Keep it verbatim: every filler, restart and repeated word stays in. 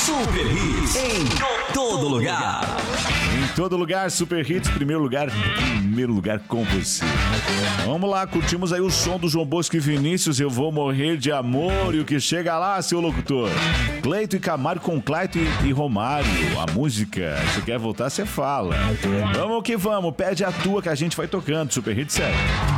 Super Hits em todo lugar. Em todo lugar, Super Hits, primeiro lugar, primeiro lugar com você. Vamos lá, curtimos aí o som do João Bosco e Vinícius, Eu Vou Morrer de Amor. E o que chega lá, seu locutor? Cleito e Camargo com Cleito e, e Romário. A música, se quer voltar, você fala. Vamos que vamos, pede a tua que a gente vai tocando. Super Hits sério.